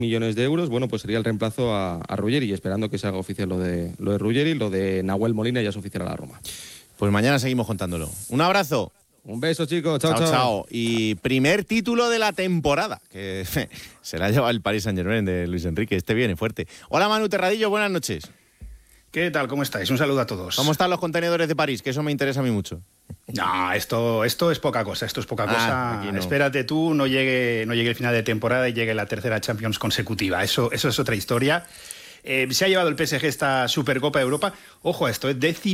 millones de euros, bueno, pues sería el reemplazo a Ruggeri, esperando que se haga oficial lo de Ruggeri. Lo de Nahuel Molina ya es oficial a la Roma. Pues mañana seguimos contándolo. Un abrazo. Un beso, chicos. Chao, Chao, chao. chao. Y primer título de la temporada, que se la ha llevado el Paris Saint-Germain de Luis Enrique. Este viene fuerte. Hola, Manu Terradillo, buenas noches. ¿Qué tal? ¿Cómo estáis? Un saludo a todos. ¿Cómo están los contenedores de París? Que eso me interesa a mí mucho. No, esto es poca cosa, aquí no. Espérate tú, no llegue el final de temporada y llegue la tercera Champions consecutiva. Eso es otra historia. Se ha llevado el PSG esta Supercopa de Europa. Ojo a esto,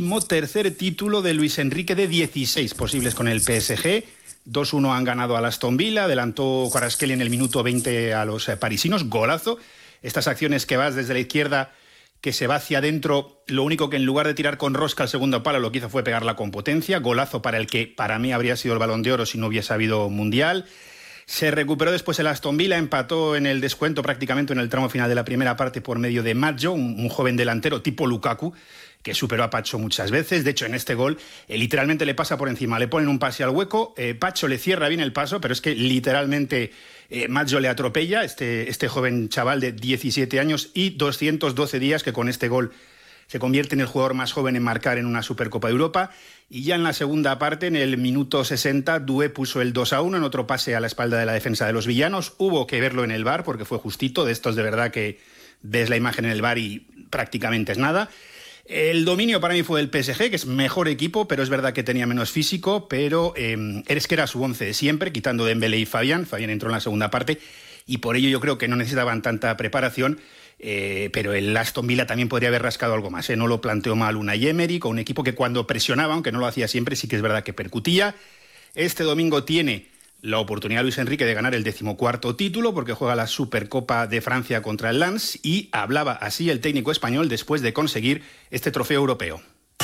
13º título de Luis Enrique de 16 posibles con el PSG. 2-1 han ganado al Aston Villa, adelantó Kvaratskhelia en el minuto 20 a los parisinos. Golazo. Estas acciones que vas desde la izquierda, que se va hacia adentro, lo único que en lugar de tirar con rosca al segundo palo lo que hizo fue pegarla con potencia. Golazo para el que para mí habría sido el Balón de Oro si no hubiese habido Mundial. Se recuperó después el Aston Villa, empató en el descuento prácticamente en el tramo final de la primera parte por medio de Maggio, un joven delantero tipo Lukaku, que superó a Pacho muchas veces. De hecho, en este gol literalmente le pasa por encima, le ponen un pase al hueco, Pacho le cierra bien el paso, pero es que literalmente Maggio le atropella, este joven chaval de 17 años y 212 días, que con este gol se convierte en el jugador más joven en marcar en una Supercopa de Europa. Y ya en la segunda parte, en el minuto 60, Doué puso el 2-1 en otro pase a la espalda de la defensa de los villanos. Hubo que verlo en el VAR porque fue justito, de estos de verdad que ves la imagen en el VAR y prácticamente es nada. El dominio para mí fue del PSG, que es mejor equipo, pero es verdad que tenía menos físico, pero es que era su 11 de siempre, quitando Dembélé y Fabián. Fabián entró en la segunda parte y por ello yo creo que no necesitaban tanta preparación. Pero el Aston Villa también podría haber rascado algo más. No lo planteó mal Unai Emery, con un equipo que cuando presionaba, aunque no lo hacía siempre, sí que es verdad que percutía. Este domingo tiene la oportunidad Luis Enrique de ganar el 14º título porque juega la Supercopa de Francia contra el Lens, y hablaba así el técnico español después de conseguir este trofeo europeo.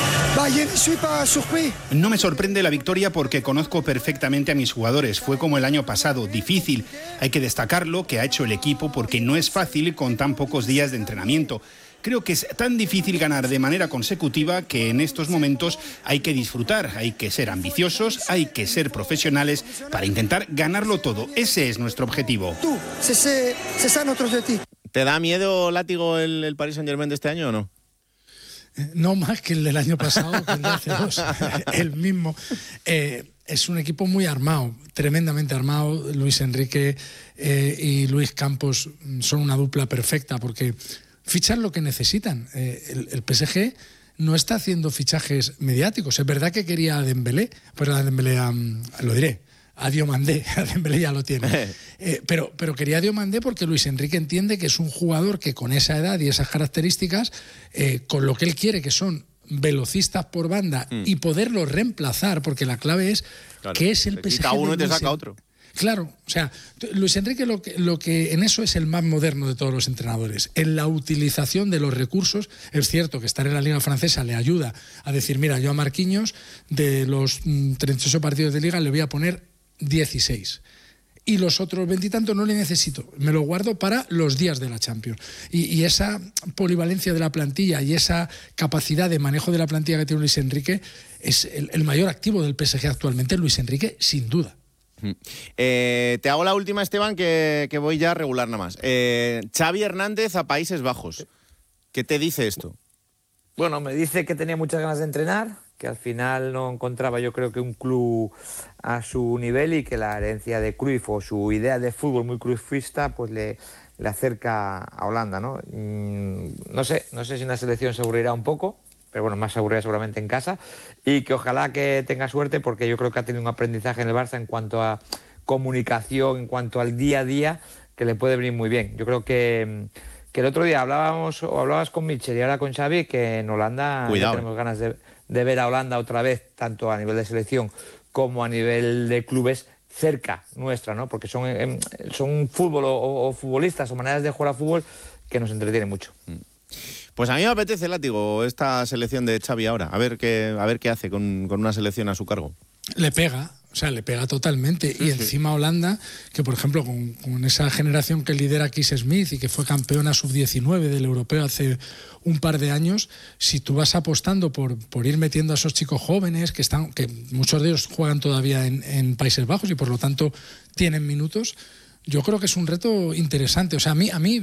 No me sorprende la victoria porque conozco perfectamente a mis jugadores. Fue como el año pasado, difícil. Hay que destacar lo que ha hecho el equipo porque no es fácil con tan pocos días de entrenamiento. Creo que es tan difícil ganar de manera consecutiva que en estos momentos hay que disfrutar, hay que ser ambiciosos, hay que ser profesionales para intentar ganarlo todo. Ese es nuestro objetivo. ¿Te da miedo, látigo, el Paris Saint-Germain de este año o no? No más que el del año pasado, que el de hace 2, el mismo. Es un equipo muy armado, tremendamente armado. Luis Enrique y Luis Campos son una dupla perfecta porque fichan lo que necesitan. El PSG no está haciendo fichajes mediáticos. Es verdad que quería a Dembélé, pues a Dembélé, lo diré, a Diomandé, a Dembélé ya lo tiene. Pero quería a Diomandé porque Luis Enrique entiende que es un jugador que con esa edad y esas características, con lo que él quiere, que son velocistas por banda, y poderlo reemplazar, porque la clave es que es el PSG. Quita uno y te saca otro. Claro, o sea, Luis Enrique lo que en eso es el más moderno de todos los entrenadores, en la utilización de los recursos. Es cierto que estar en la Liga Francesa le ayuda a decir, mira, yo a Marquinhos de los 38 partidos de Liga le voy a poner 16. Y los otros 20 y tantos no le necesito, me lo guardo para los días de la Champions. Y esa polivalencia de la plantilla y esa capacidad de manejo de la plantilla que tiene Luis Enrique es el mayor activo del PSG actualmente, Luis Enrique, sin duda. Te hago la última, Esteban, que voy ya a regular nada más. Xavi Hernández a Países Bajos. ¿Qué te dice esto? Bueno, me dice que tenía muchas ganas de entrenar, que al final no encontraba, yo creo, que un club a su nivel, y que la herencia de Cruyff o su idea de fútbol muy cruyffista pues le acerca a Holanda, ¿no? No sé si una selección se aburrirá un poco, pero bueno, más se aburrirá seguramente en casa, y que ojalá que tenga suerte, porque yo creo que ha tenido un aprendizaje en el Barça en cuanto a comunicación, en cuanto al día a día, que le puede venir muy bien. Yo creo que el otro día hablabas con Mitchell y ahora con Xavi, que en Holanda ya tenemos ganas de ver a Holanda otra vez, tanto a nivel de selección como a nivel de clubes, cerca nuestra, ¿no? Porque son fútbol o futbolistas o maneras de jugar a fútbol que nos entretienen mucho. Pues a mí me apetece, látigo, esta selección de Xavi ahora, a ver qué hace con una selección a su cargo. Le pega totalmente. Y encima Holanda, que por ejemplo con esa generación que lidera Keith Smith y que fue campeona sub-19 del europeo hace un par de años, si tú vas apostando por ir metiendo a esos chicos jóvenes que muchos de ellos juegan todavía en Países Bajos y por lo tanto tienen minutos, yo creo que es un reto interesante. O sea, a mí